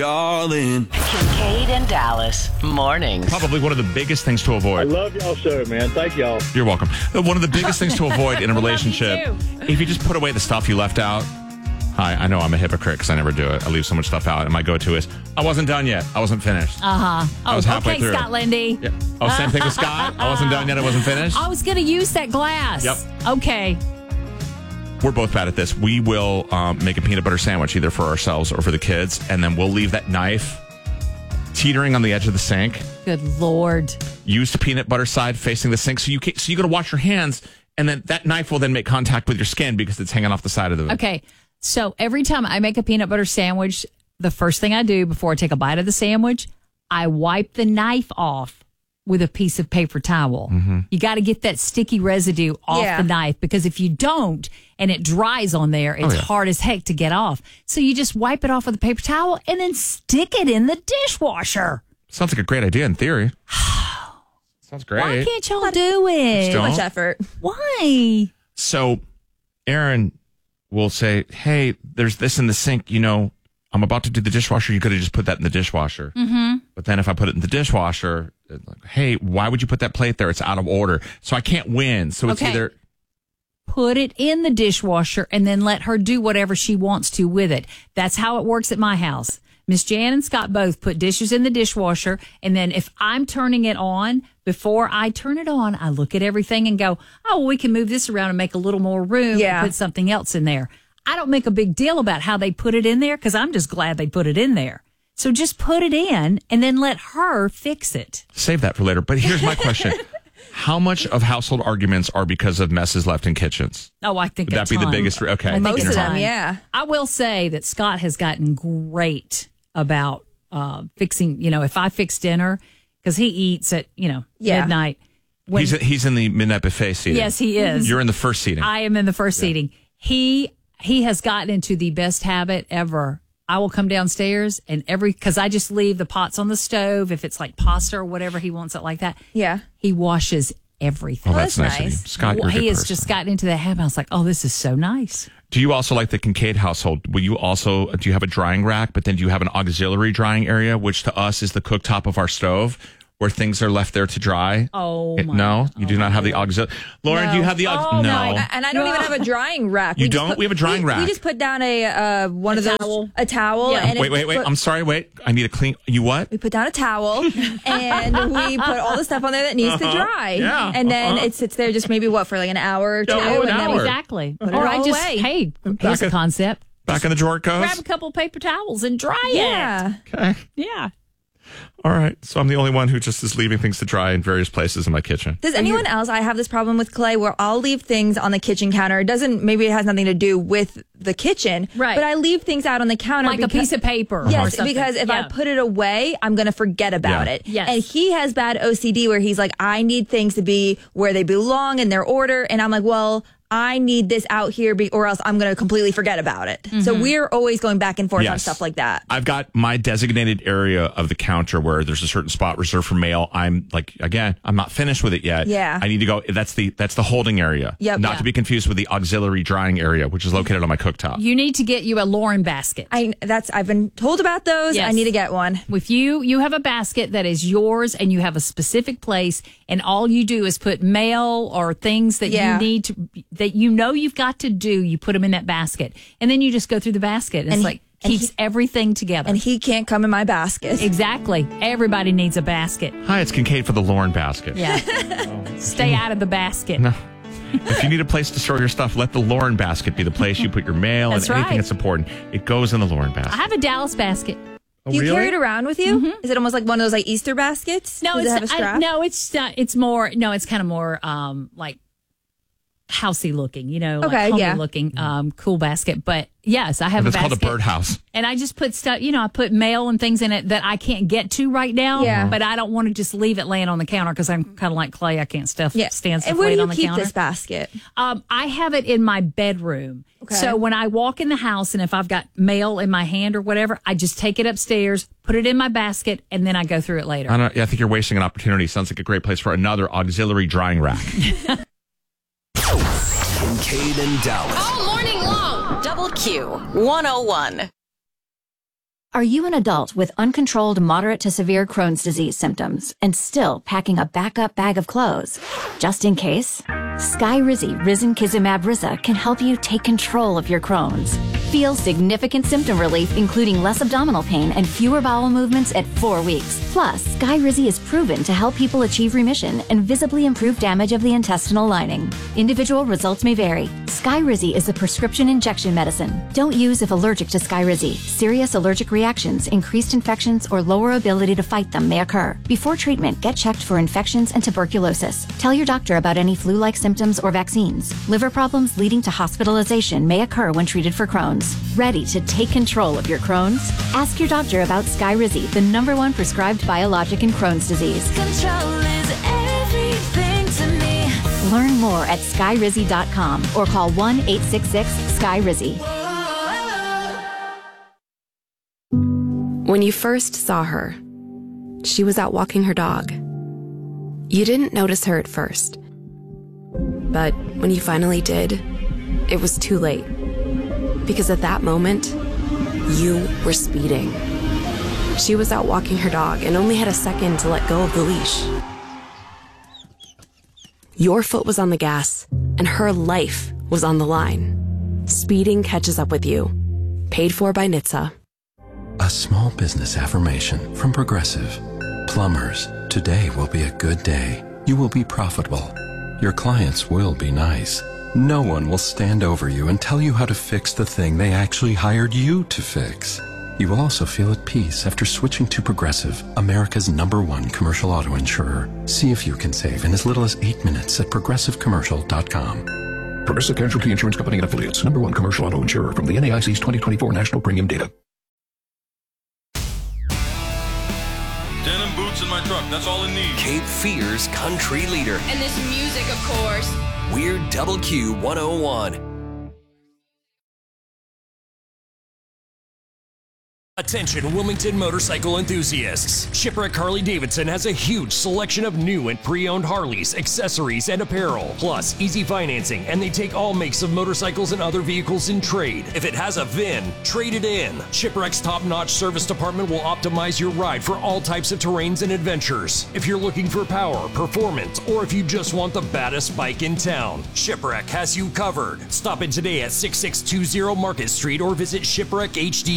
Darling. Kincaid and Dallas mornings. Probably one of the biggest things to I avoid. love y'all show, man. Thank y'all. You're welcome. One of the biggest things to avoid in a relationship, if you just put away the stuff you left out. Hi, I know I'm a hypocrite because I never do it. I leave so much stuff out, and my go-to is, I wasn't done yet. I wasn't finished. I was halfway through. Scott Lindy. Yeah. Oh, same thing with Scott. I wasn't done yet. I wasn't finished. I was going to use that glass. Yep. Okay. We're both bad at this. We will make a peanut butter sandwich either for ourselves or for the kids, and then we'll leave that knife teetering on the edge of the sink. Good Lord. Use the peanut butter side facing the sink, so you got to wash your hands, and then that knife will then make contact with your skin because it's hanging off the side of the. Okay, so every time I make a peanut butter sandwich, the first thing I do before I take a bite of the sandwich, I wipe the knife off with a piece of paper towel. Mm-hmm. You got to get that sticky residue off the knife, because if you don't and it dries on there, it's hard as heck to get off. So you just wipe it off with a paper towel and then stick it in the dishwasher. Sounds like a great idea in theory. Sounds great. Why can't y'all do it? Too much effort. Why? So Aaron will say, hey, there's this in the sink. You know, I'm about to do the dishwasher. You could have just put that in the dishwasher. Mm-hmm. But then if I put it in the dishwasher, like, hey, why would you put that plate there? It's out of order. So I can't win. So it's either... Put it in the dishwasher and then let her do whatever she wants to with it. That's how it works at my house. Miss Jan and Scott both put dishes in the dishwasher, and then if I'm turning it on, before I turn it on, I look at everything and go, oh, well, we can move this around and make a little more room and put something else in there. I don't make a big deal about how they put it in there because I'm just glad they put it in there. So just put it in and then let her fix it. Save that for later. But here's my question. How much of household arguments are because of messes left in kitchens? Oh, I think would that be the biggest? Okay. Most of them, yeah. I will say that Scott has gotten great about fixing, if I fix dinner, because he eats at, midnight. He's in the midnight buffet seating. Yes, he is. You're in the first seating. I am in the first seating. He has gotten into the best habit ever. I will come downstairs and because I just leave the pots on the stove. If it's like pasta or whatever, he wants it like that. Yeah. He washes everything. Oh, that's nice of you. Scott, you're a good he has person. just gotten into that habit. I was like, oh, this is so nice. Do you also like the Kincaid household? Do you have a drying rack, but then do you have an auxiliary drying area, which to us is the cooktop of our stove, where things are left there to dry? Oh, no, you do not have the auxiliary. Lauren, do you have the auxiliary? No. And I don't even have a drying rack. You don't? We have a drying rack. We just put down a towel. Yeah. And Wait. I'm sorry. Wait. I need a clean. You what? We put down a towel and we put all the stuff on there that needs to dry. Yeah. And then it sits there just maybe for like an hour or two. an and then hour. Exactly. Put it Or all I just, away. hey, here's a concept. Back in the drawer it goes? Grab a couple of paper towels and dry Yeah. Okay. it. Yeah. All right. So I'm the only one who just is leaving things to dry in various places in my kitchen. Does anyone else? I have this problem with Clay where I'll leave things on the kitchen counter. Maybe it has nothing to do with the kitchen. Right. But I leave things out on the counter. Like a piece of paper. or Yes, something. because if I put it away, I'm going to forget about it. Yes. And he has bad OCD where he's like, I need things to be where they belong in their order. And I'm like, well, I need this out here or else I'm going to completely forget about it. Mm-hmm. So we're always going back and forth on Yes. stuff like that. I've got my designated area of the counter where there's a certain spot reserved for mail. I'm like, again, I'm not finished with it yet. Yeah. I need to go. That's the holding area. Yep. Not Yeah. to be confused with the auxiliary drying area, which is located on my cooktop. You need to get you a Lauren basket. I've been told about those. Yes. I need to get one. If you have a basket that is yours and you have a specific place and all you do is put mail or things that you need to, that you've got to do, you put them in that basket. And then you just go through the basket. And it's keeps everything together. And he can't come in my basket. Exactly. Everybody needs a basket. Hi, it's Kincaid for the Lauren basket. Yeah. Stay out of the basket. No. If you need a place to store your stuff, let the Lauren basket be the place you put your mail That's and anything right. that's important. It goes in the Lauren basket. I have a Dallas basket. Oh, Do you really? carry it around with you? Mm-hmm. Is it almost like one of those like Easter baskets? No, Does it have a strap? it's not. It's more. No, it's kind of more like housey looking. Like Okay, homey yeah. looking, cool basket. But yes, I have It's a basket. called a birdhouse. And I just put stuff, I put mail and things in it that I can't get to right now. Yeah. But I don't want to just leave it laying on the counter because I'm kind of like Clay. I can't stand stuff And where laying do on you the keep counter. this basket? I have it in my bedroom. Okay. So when I walk in the house and if I've got mail in my hand or whatever, I just take it upstairs, put it in my basket, and then I go through it later. I think you're wasting an opportunity. Sounds like a great place for another auxiliary drying rack. Kincaid and Dallas. All morning long. Double Q 101. Are you an adult with uncontrolled moderate to severe Crohn's disease symptoms and still packing a backup bag of clothes? Just in case, Skyrizi Risankizumab Riza can help you take control of your Crohn's. Feel significant symptom relief, including less abdominal pain and fewer bowel movements at 4 weeks. Plus, Skyrizi is proven to help people achieve remission and visibly improve damage of the intestinal lining. Individual results may vary. Skyrizi is a prescription injection medicine. Don't use if allergic to Skyrizi. Serious allergic reactions, increased infections, or lower ability to fight them may occur. Before treatment, get checked for infections and tuberculosis. Tell your doctor about any flu-like symptoms or vaccines. Liver problems leading to hospitalization may occur when treated for Crohn's. Ready to take control of your Crohn's? Ask your doctor about Skyrizi, the #1 prescribed biologic in Crohn's disease. Control is everything to me. Learn more at skyrizi.com or call 1-866-SKYRIZI. When you first saw her, she was out walking her dog. You didn't notice her at first. But when you finally did, it was too late. Because at that moment, you were speeding. She was out walking her dog and only had a second to let go of the leash. Your foot was on the gas, and her life was on the line. Speeding catches up with you. Paid for by NHTSA. A small business affirmation from Progressive. Plumbers, today will be a good day. You will be profitable. Your clients will be nice. No one will stand over you and tell you how to fix the thing they actually hired you to fix. You will also feel at peace after switching to Progressive, America's #1 commercial auto insurer. See if you can save in as little as 8 minutes at progressivecommercial.com. Progressive Casualty Insurance Company and Affiliates, #1 commercial auto insurer from the NAIC's 2024 National Premium Data. Denim boots in my truck, that's all it needs. Cape Fear's country leader. And this music, of course. Weird Double Q 101. Attention Wilmington motorcycle enthusiasts. Shipwreck Harley-Davidson has a huge selection of new and pre-owned Harleys, accessories, and apparel. Plus, easy financing, and they take all makes of motorcycles and other vehicles in trade. If it has a VIN, trade it in. Shipwreck's top-notch service department will optimize your ride for all types of terrains and adventures. If you're looking for power, performance, or if you just want the baddest bike in town, Shipwreck has you covered. Stop in today at 6620 Market Street or visit ShipwreckHD.